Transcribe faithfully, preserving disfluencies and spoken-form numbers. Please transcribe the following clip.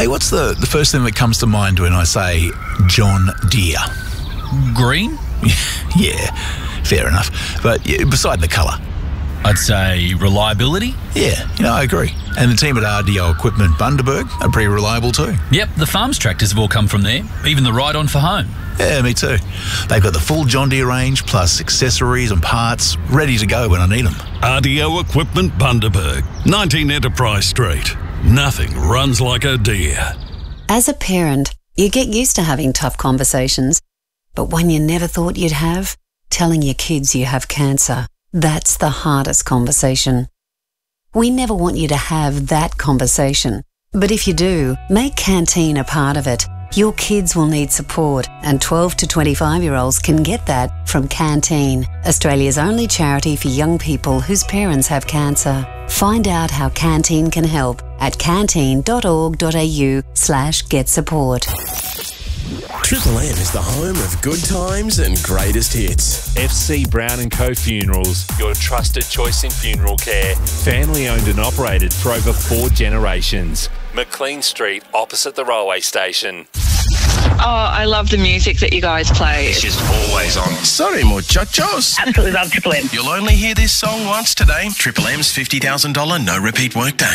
Hey, what's the, the first thing that comes to mind when I say John Deere? Green? Yeah, fair enough. But yeah, beside the colour. I'd say reliability. Yeah, you know, I agree. And the team at R D O Equipment Bundaberg are pretty reliable too. Yep, the farm's tractors have all come from there, even the ride-on for home. Yeah, me too. They've got the full John Deere range, plus accessories and parts, ready to go when I need them. R D O Equipment Bundaberg, nineteen Enterprise Street. Nothing runs like a Deere. As a parent, you get used to having tough conversations, but one you never thought you'd have, telling your kids you have cancer. That's the hardest conversation. We never want you to have that conversation. But if you do, make Canteen a part of it. Your kids will need support, and twelve to twenty-five-year-olds can get that from Canteen, Australia's only charity for young people whose parents have cancer. Find out how Canteen can help at canteen.org.au slash get support. Triple M is the home of good times and greatest hits. F C Brown and Co Funerals, your trusted choice in funeral care. Family owned and operated for over four generations. McLean Street, opposite the railway station. Oh, I love the music that you guys play. It's just always on. Sorry, muchachos. Absolutely love Triple M. You'll only hear this song once today. Triple M's fifty thousand dollars no repeat workday.